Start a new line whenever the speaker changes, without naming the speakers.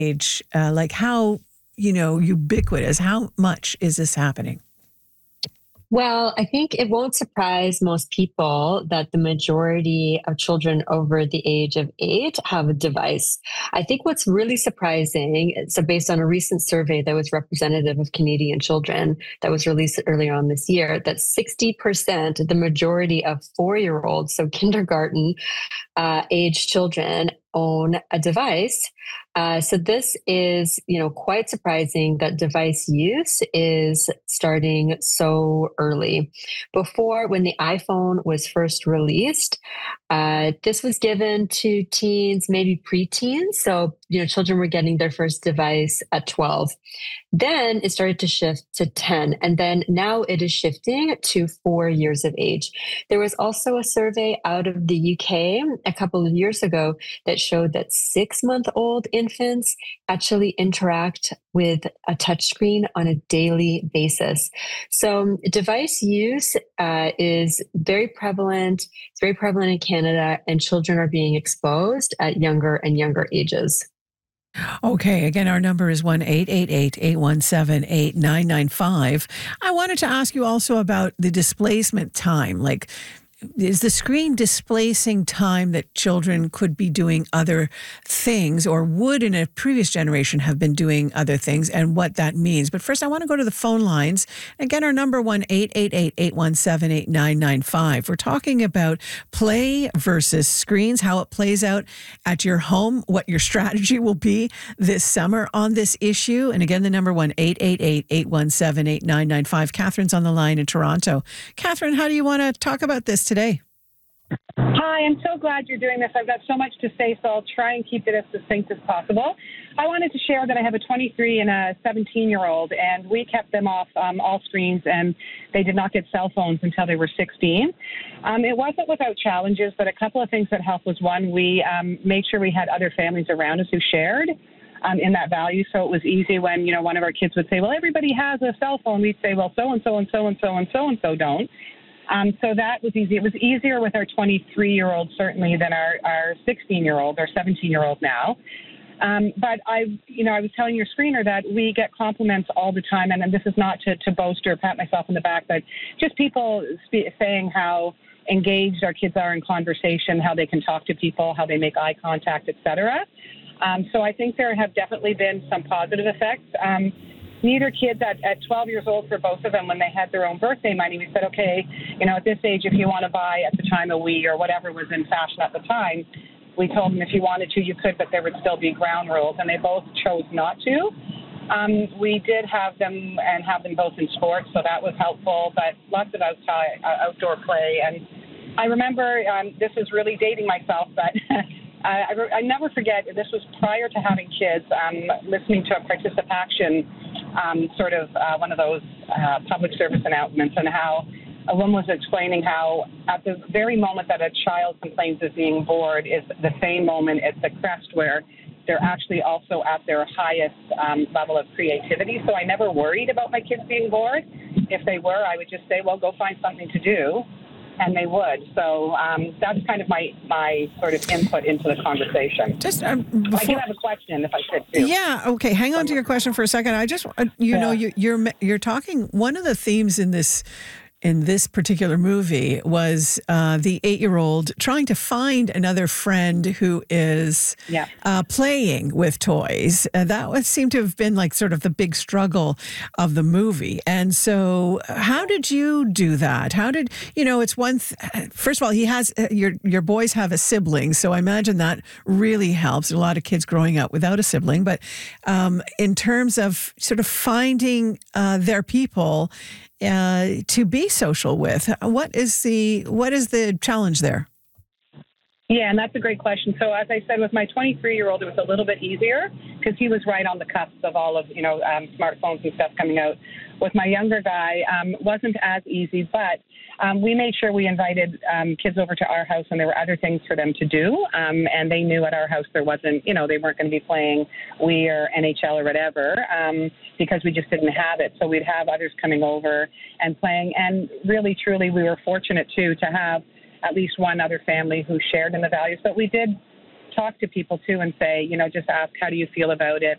age, like how, ubiquitous, how much is this happening?
Well, I think it won't surprise most people that the majority of children over the age of 8 have a device. I think what's really surprising, so based on a recent survey that was representative of Canadian children that was released earlier on this year, that 60%, the majority of 4-year-olds, so kindergarten age children, own a device. So this is, quite surprising that device use is starting so early. Before, when the iPhone was first released, this was given to teens, maybe preteens. So, children were getting their first device at 12. Then it started to shift to 10, and then now it is shifting to 4 years of age. There was also a survey out of the UK a couple of years ago that showed that 6-month-old infants actually interact with a touchscreen on a daily basis. So device use is very prevalent. It's very prevalent in Canada, and children are being exposed at younger and younger ages.
Okay, again, our number is 1-888-817-8995. I wanted to ask you also about the displacement time. Like, is the screen displacing time that children could be doing other things or would in a previous generation have been doing other things and what that means? But first, I want to go to the phone lines. Again, our number 1-888-817-8995. We're talking about play versus screens, how it plays out at your home, what your strategy will be this summer on this issue. And again, the number 1-888-817-8995. Catherine's on the line in Toronto. Catherine, how do you want to talk about this today?
Hi, I'm so glad you're doing this. I've got so much to say, so I'll try and keep it as succinct as possible. I wanted to share that I have a 23 and a 17-year-old, and we kept them off all screens, and they did not get cell phones until they were 16. It wasn't without challenges, but a couple of things that helped was, one, we made sure we had other families around us who shared in that value. So it was easy when, one of our kids would say, well, everybody has a cell phone. We'd say, well, so-and-so and so-and-so and so-and-so don't. So that was easy. It was easier with our 23-year-old, certainly, than our 16-year-old or 17-year-old now. But I was telling your screener that we get compliments all the time, and this is not to boast or pat myself on the back, but just people saying how engaged our kids are in conversation, how they can talk to people, how they make eye contact, etc. So I think there have definitely been some positive effects. Neither kids at 12 years old, for both of them, when they had their own birthday money, we said, okay, at this age, if you want to buy at the time a Wii or whatever was in fashion at the time, we told them if you wanted to, you could, but there would still be ground rules, and they both chose not to. We did have them both in sports, so that was helpful, but lots of outdoor play. And I remember, this is really dating myself, but I never forget, this was prior to having kids, listening to a Participaction, one of those public service announcements, and how a woman was explaining how at the very moment that a child complains of being bored is the same moment at the crest where they're actually also at their highest level of creativity. So I never worried about my kids being bored. If they were, I would just say, well, go find something to do. And they would. So that's kind of my sort of input into the conversation.
Just
I do have a question, if I could, too.
Yeah. Okay. Hang on to your question for a second. I just, you're talking. One of the themes in this particular movie was the 8-year-old trying to find another friend who is playing with toys. That seemed to have been like sort of the big struggle of the movie. And so how did you do that? How did, it's one, first of all, he has, your boys have a sibling. So I imagine that really helps. There are a lot of kids growing up without a sibling. But in terms of sort of finding their people to be social with, what is the challenge there?
Yeah, and that's a great question. So as I said, with my 23-year-old, it was a little bit easier because he was right on the cusp of all of, smartphones and stuff coming out. With my younger guy, wasn't as easy, but we made sure we invited kids over to our house, and there were other things for them to do. And they knew at our house there wasn't, they weren't going to be playing Wii or NHL or whatever because we just didn't have it. So we'd have others coming over and playing. And really, truly, we were fortunate, too, to have at least one other family who shared in the values. But we did talk to people, too, and say, just ask, how do you feel about it?